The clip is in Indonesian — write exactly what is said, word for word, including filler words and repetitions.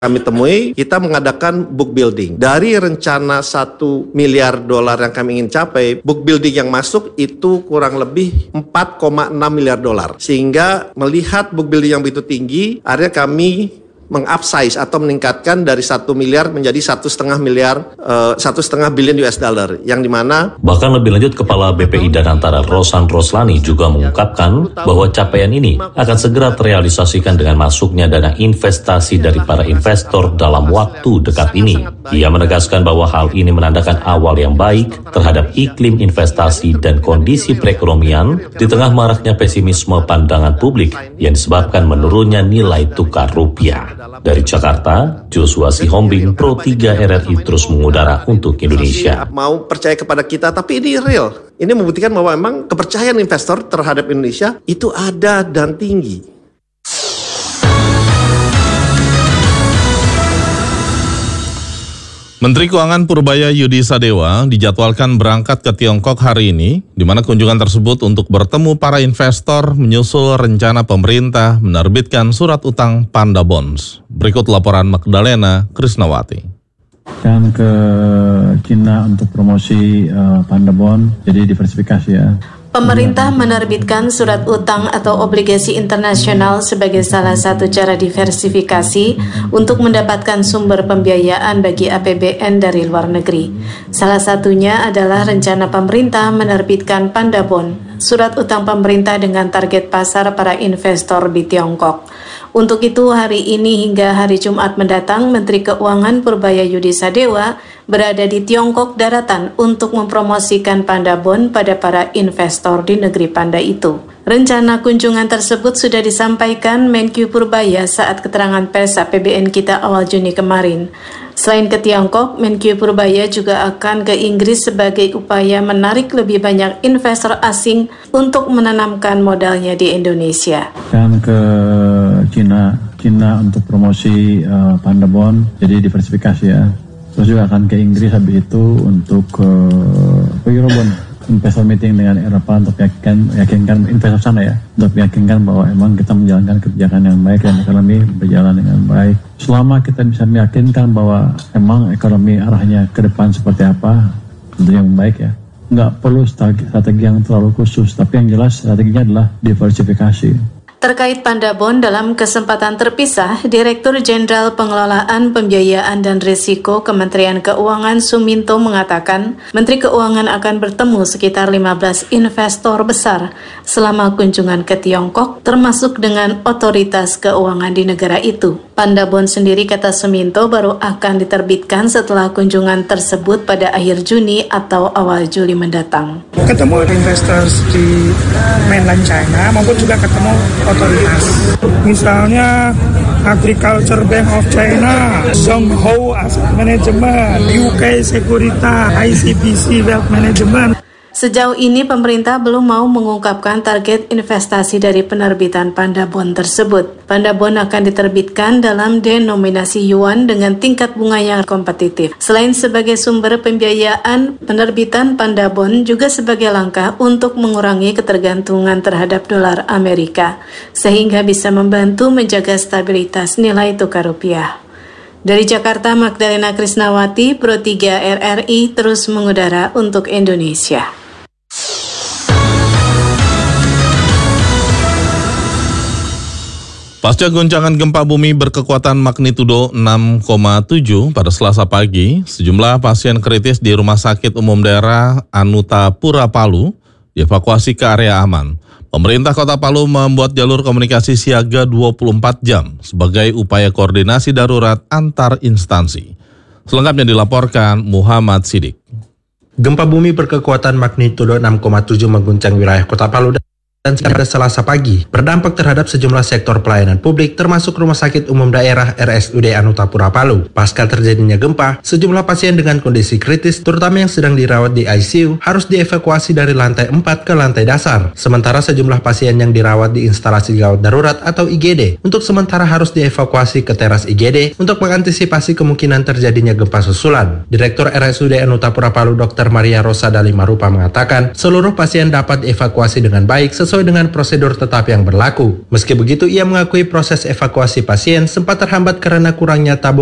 kami temui, kita mengadakan book building. Dari rencana satu miliar dolar yang kami ingin capai, book building yang masuk itu kurang lebih empat koma enam miliar dolar. Sehingga melihat book building yang begitu tinggi, akhirnya kami mengupsize atau meningkatkan dari satu miliar menjadi satu setengah miliar, uh, satu setengah billion U S dollar, yang dimana bahkan lebih lanjut Kepala B P I Danantara Rosan Roslani juga mengungkapkan bahwa capaian ini akan segera terrealisasikan dengan masuknya dana investasi dari para investor dalam waktu dekat ini. Ia menegaskan bahwa hal ini menandakan awal yang baik terhadap iklim investasi dan kondisi perekonomian di tengah maraknya pesimisme pandangan publik yang disebabkan menurunnya nilai tukar rupiah. Dari Jakarta, Joshua Sihombing, Pro tiga R R I terus mengudara untuk Indonesia. Mau percaya kepada kita, tapi ini real. Ini membuktikan bahwa memang kepercayaan investor terhadap Indonesia itu ada dan tinggi. Menteri Keuangan Purbaya Yudi Sadewa dijadwalkan berangkat ke Tiongkok hari ini, di mana kunjungan tersebut untuk bertemu para investor menyusul rencana pemerintah menerbitkan surat utang Panda Bonds. Berikut laporan Magdalena Krisnawati. Dan ke Cina untuk promosi uh, Panda Bond, jadi diversifikasi ya. Pemerintah menerbitkan surat utang atau obligasi internasional sebagai salah satu cara diversifikasi untuk mendapatkan sumber pembiayaan bagi A P B N dari luar negeri. Salah satunya adalah rencana pemerintah menerbitkan Panda Bond, surat utang pemerintah dengan target pasar para investor di Tiongkok. Untuk itu, hari ini hingga hari Jumat mendatang, Menteri Keuangan Purbaya Yudi Sadewa berada di Tiongkok daratan untuk mempromosikan Panda Bond pada para investor di negeri Panda itu. Rencana kunjungan tersebut sudah disampaikan Menkyu Purbaya saat keterangan pers A P B N kita awal Juni kemarin. Selain ke Tiongkok, Menkyu Purbaya juga akan ke Inggris sebagai upaya menarik lebih banyak investor asing untuk menanamkan modalnya di Indonesia. Dan ke Cina, Cina untuk promosi uh, Panda Bond, jadi diversifikasi ya. Terus juga akan ke Inggris habis itu untuk uh, ke Eurobond, investor meeting dengan Eropa untuk yakinkan, yakinkan investor sana ya, untuk meyakinkan bahwa emang kita menjalankan kebijakan yang baik dan ekonomi berjalan dengan baik. Selama kita bisa meyakinkan bahwa emang ekonomi arahnya ke depan seperti apa, tentu yang baik ya. Nggak perlu strategi yang terlalu khusus, tapi yang jelas strateginya adalah diversifikasi. Terkait Panda Bond, dalam kesempatan terpisah, Direktur Jenderal Pengelolaan Pembiayaan dan Risiko Kementerian Keuangan Suminto mengatakan Menteri Keuangan akan bertemu sekitar lima belas investor besar selama kunjungan ke Tiongkok, termasuk dengan otoritas keuangan di negara itu. Panda Bond sendiri, kata Suminto, baru akan diterbitkan setelah kunjungan tersebut pada akhir Juni atau awal Juli mendatang. Ketemu investor di mainland China maupun juga ketemu otoritas. Misalnya Agriculture Bank of China, Zhongho Asset Management, U K Securitas, I C B C Wealth Management. Sejauh ini pemerintah belum mau mengungkapkan target investasi dari penerbitan Panda Bond tersebut. Panda Bond akan diterbitkan dalam denominasi yuan dengan tingkat bunga yang kompetitif. Selain sebagai sumber pembiayaan, penerbitan Panda Bond juga sebagai langkah untuk mengurangi ketergantungan terhadap dolar Amerika, sehingga bisa membantu menjaga stabilitas nilai tukar rupiah. Dari Jakarta, Magdalena Krisnawati, Pro tiga R R I terus mengudara untuk Indonesia. Pasca goncangan gempa bumi berkekuatan magnitudo enam koma tujuh pada Selasa pagi, sejumlah pasien kritis di Rumah Sakit Umum Daerah Anutapura Palu dievakuasi ke area aman. Pemerintah Kota Palu membuat jalur komunikasi siaga dua puluh empat jam sebagai upaya koordinasi darurat antar instansi. Selengkapnya dilaporkan Muhammad Sidik. Gempa bumi berkekuatan magnitudo enam koma tujuh mengguncang wilayah Kota Palu dan pada Selasa pagi berdampak terhadap sejumlah sektor pelayanan publik termasuk Rumah Sakit Umum Daerah R S U D Anutapura Palu. Pasca terjadinya gempa, sejumlah pasien dengan kondisi kritis terutama yang sedang dirawat di I C U harus dievakuasi dari lantai empat ke lantai dasar. Sementara sejumlah pasien yang dirawat di instalasi gawat darurat atau I G D untuk sementara harus dievakuasi ke teras I G D untuk mengantisipasi kemungkinan terjadinya gempa susulan. Direktur R S U D Anutapura Palu Dokter Maria Rosa Dalimarupa mengatakan seluruh pasien dapat dievakuasi dengan baik sesuai sesuai dengan prosedur tetap yang berlaku. Meski begitu, ia mengakui proses evakuasi pasien sempat terhambat karena kurangnya tabung